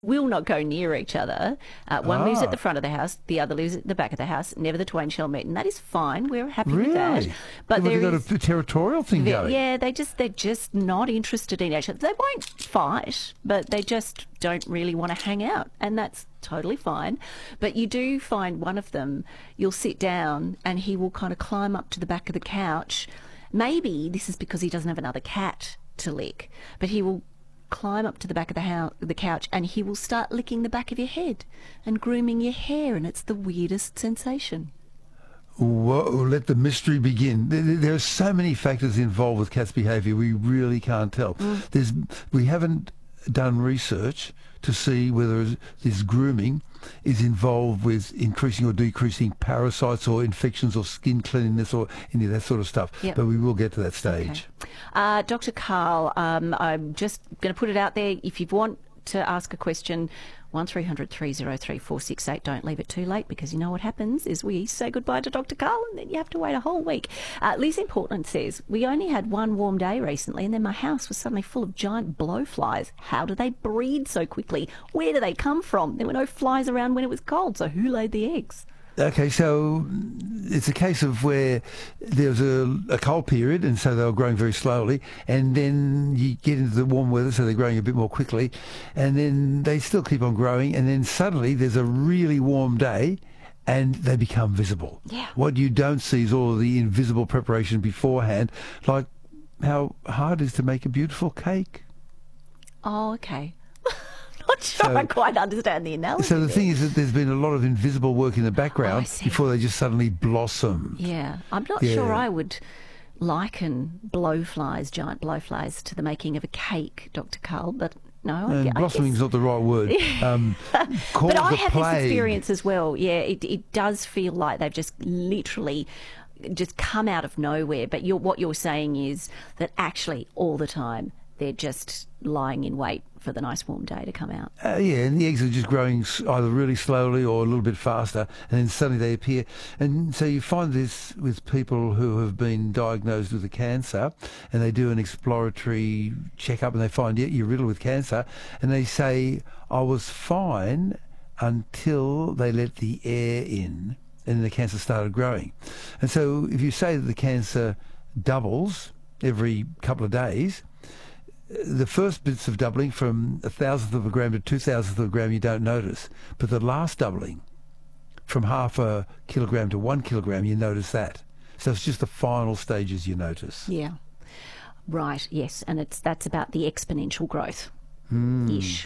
will not go near each other. One lives at the front of the house, the other lives at the back of the house. Never the twain shall meet, and that is fine. We're happy with that. But they've got a territorial thing going. Yeah, they're just not interested in each other. They won't fight, but they just don't really want to hang out, and that's totally fine. But you do find one of them, you'll sit down and he will kind of climb up to the back of the couch. Maybe this is because he doesn't have another cat to lick, but he will climb up to the back of the couch and he will start licking the back of your head and grooming your hair, and it's the weirdest sensation. Whoa, let the mystery begin. There are so many factors involved with cats' behaviour, we really can't tell. We haven't done research to see whether this grooming is involved with increasing or decreasing parasites or infections or skin cleanliness or any of that sort of stuff. Yep. But we will get to that stage. Okay. Dr. Karl, I'm just going to put it out there. If you want to ask a question, 1300 303 468. Don't leave it too late, because you know what happens is we say goodbye to Dr. Karl and then you have to wait a whole week. Liz in Portland says, we only had one warm day recently and then my house was suddenly full of giant blowflies. How do they breed so quickly? Where do they come from? There were no flies around when it was cold, so who laid the eggs? Okay, so it's a case of where there was a cold period, and so they were growing very slowly, and then you get into the warm weather, so they're growing a bit more quickly, and then they still keep on growing, and then suddenly there's a really warm day, and they become visible. Yeah. What you don't see is all of the invisible preparation beforehand, like how hard it is to make a beautiful cake. Oh, okay. Not sure I quite understand the analogy. So the thing is that there's been a lot of invisible work in the background before they just suddenly blossom. Yeah. I'm not sure I would liken giant blowflies, to the making of a cake, Dr. Karl, but no. Blossoming is not the right word. But I have this experience as well. Yeah, it does feel like they've just literally just come out of nowhere. But what you're saying is that actually all the time they're just lying in wait for the nice warm day to come out. Yeah, and the eggs are just growing either really slowly or a little bit faster, and then suddenly they appear. And so you find this with people who have been diagnosed with a cancer, and they do an exploratory checkup, and they find, yeah, you're riddled with cancer, and they say, I was fine until they let the air in, and then the cancer started growing. And so if you say that the cancer doubles every couple of days, the first bits of doubling from 1,000th of a gram to 2,000th of a gram you don't notice, but the last doubling from half a kilogram to 1 kilogram, you notice that. So it's just the final stages you notice. Yeah, right. Yes, and that's about the exponential growth ish.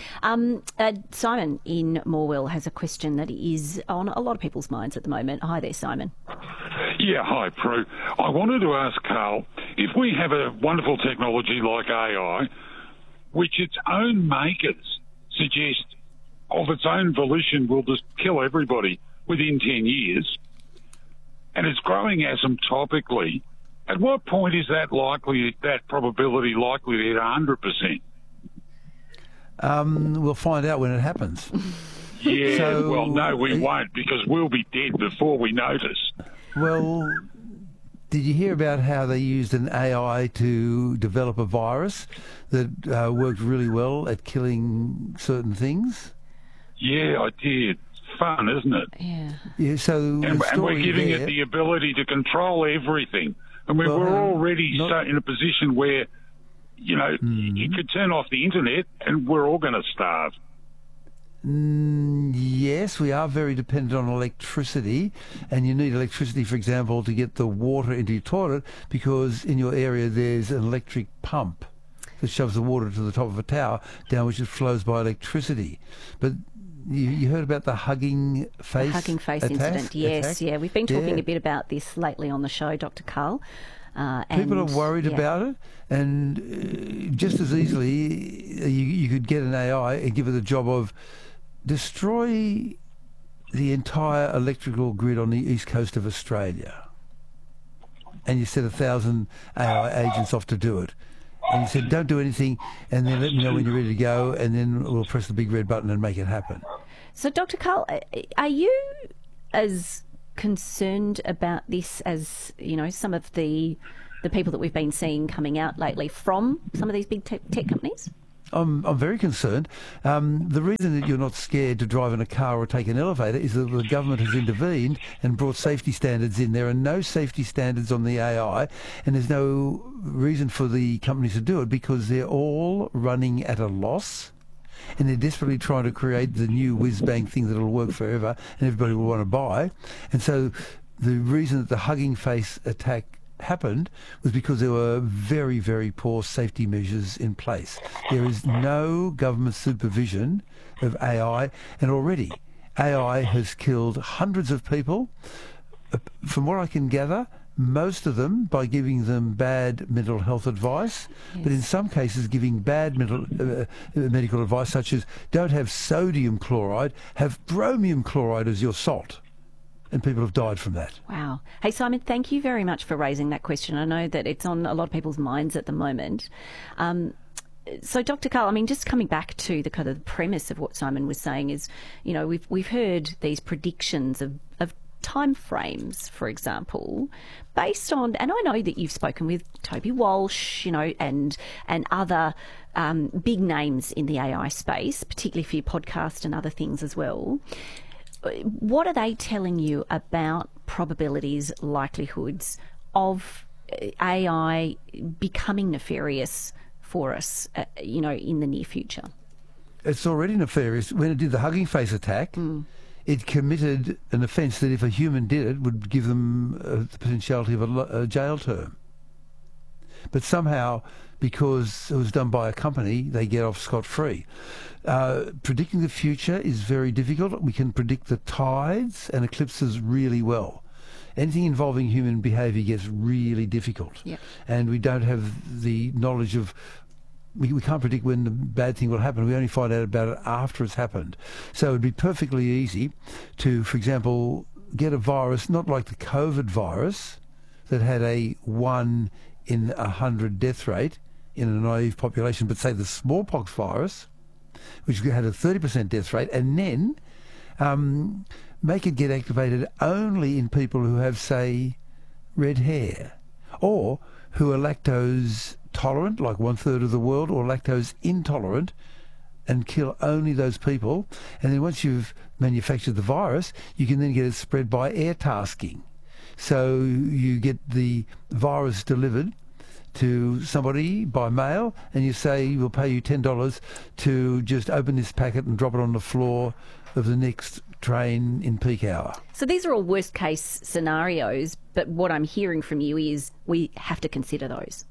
Simon in Morwell has a question that is on a lot of people's minds at the moment. Hi there, Simon. Yeah, hi, Prue. I wanted to ask Karl, if we have a wonderful technology like AI, which its own makers suggest of its own volition will just kill everybody within 10 years, and it's growing asymptotically, at what point is that probability likely to hit 100%? We'll find out when it happens. Yeah, well, no, we won't, because we'll be dead before we notice. Well, did you hear about how they used an AI to develop a virus that worked really well at killing certain things? Yeah, I did. Fun, isn't it? Yeah. So and we're giving it the ability to control everything. And we're already in a position where, you know, you could turn off the internet and we're all going to starve. Yes, we are very dependent on electricity, and you need electricity, for example, to get the water into your toilet, because in your area there's an electric pump that shoves the water to the top of a tower, down which it flows by electricity. But you heard about the hugging face? The hugging face incident, yes. Yeah, we've been talking a bit about this lately on the show, Dr. Karl. People are worried about it, and just as easily you could get an AI and give it the job of destroy the entire electrical grid on the east coast of Australia, and you set 1,000 AI agents off to do it, and you said don't do anything, and then let me know when you're ready to go, and then we'll press the big red button and make it happen. So Dr. Karl, are you as concerned about this as, you know, some of the people that we've been seeing coming out lately from some of these big tech companies? I'm very concerned. The reason that you're not scared to drive in a car or take an elevator is that the government has intervened and brought safety standards in. There are no safety standards on the AI, and there's no reason for the companies to do it because they're all running at a loss. And they're desperately trying to create the new whiz-bang thing that'll work forever and everybody will want to buy. And so the reason that the Hugging Face attack happened was because there were very, very poor safety measures in place. There is no government supervision of AI, and already AI has killed hundreds of people. From what I can gather, most of them by giving them bad mental health advice, but in some cases giving bad medical advice, such as don't have sodium chloride, have bromium chloride as your salt. And people have died from that. Wow. Hey, Simon, thank you very much for raising that question. I know that it's on a lot of people's minds at the moment. So, Dr. Karl, I mean, just coming back to the kind of the premise of what Simon was saying is, you know, we've heard these predictions of time frames, for example, based on, and I know that you've spoken with Toby Walsh, you know, and other big names in the AI space, particularly for your podcast and other things as well. What are they telling you about probabilities, likelihoods of AI becoming nefarious for us, you know, in the near future? It's already nefarious. When it did the Hugging Face attack, it committed an offence that if a human did it would give them the potentiality of a jail term. But somehow, because it was done by a company, they get off scot-free. Predicting the future is very difficult. We can predict the tides and eclipses really well. Anything involving human behaviour gets really difficult. Yep. And we don't have the knowledge of... We can't predict when the bad thing will happen. We only find out about it after it's happened. So it would be perfectly easy to, for example, get a virus, not like the COVID virus, that had a 1 in 100 death rate in a naive population, but say the smallpox virus, which had a 30% death rate, and then make it get activated only in people who have, say, red hair, or who are lactose tolerant, like 1/3 of the world, or lactose intolerant, and kill only those people. And then once you've manufactured the virus, you can then get it spread by air tasking. So you get the virus delivered to somebody by mail, and you say, we'll pay you $10 to just open this packet and drop it on the floor of the next train in peak hour. So these are all worst case scenarios, but what I'm hearing from you is we have to consider those.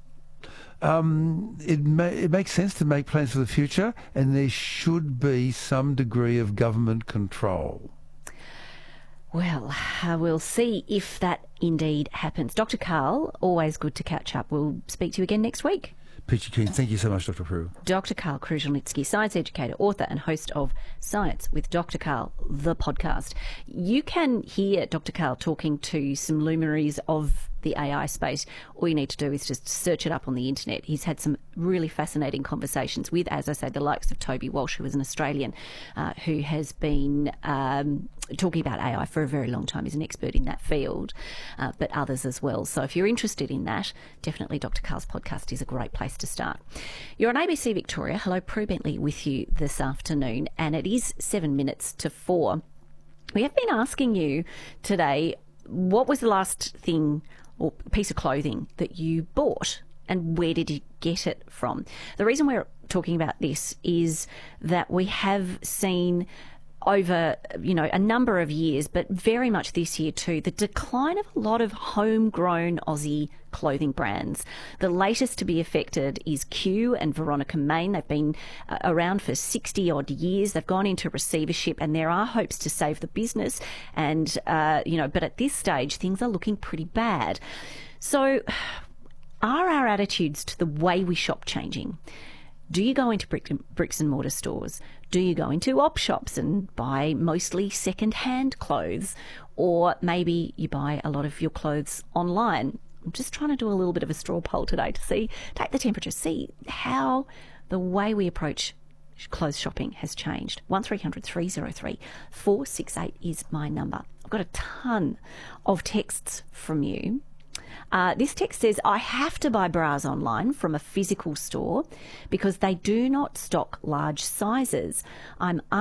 It makes sense to make plans for the future, and there should be some degree of government control. Well, we'll see if that indeed happens. Dr. Karl, always good to catch up. We'll speak to you again next week. Peachy Keen, thank you so much, Dr. Prue. Dr. Karl Kruszelnicki, science educator, author and host of Science with Dr. Karl, the podcast. You can hear Dr. Karl talking to some luminaries of the AI space. All you need to do is just search it up on the internet. He's had some really fascinating conversations with, as I say, the likes of Toby Walsh, who is an Australian who has been talking about AI for a very long time. He's an expert in that field, but others as well. So if you're interested in that, definitely Dr. Karl's podcast is a great place to start. You're on ABC Victoria. Hello, Prue Bentley with you this afternoon, and it is 7 minutes to 4. We have been asking you today, what was the last thing or piece of clothing that you bought, and where did you get it from? The reason we're talking about this is that we have seen over, you know, a number of years, but very much this year too, the decline of a lot of homegrown Aussie clothing brands. The latest to be affected is Q and Veronica Main. They've been around for 60 odd years. They've gone into receivership, and there are hopes to save the business. And, you know, but at this stage, things are looking pretty bad. So are our attitudes to the way we shop changing? Do you go into bricks and mortar stores? Do you go into op shops and buy mostly second-hand clothes? Or maybe you buy a lot of your clothes online? I'm just trying to do a little bit of a straw poll today to take the temperature, see how the way we approach clothes shopping has changed. 1300 303 468 is my number. I've got a ton of texts from you. This text says, I have to buy bras online from a physical store because they do not stock large sizes. I'm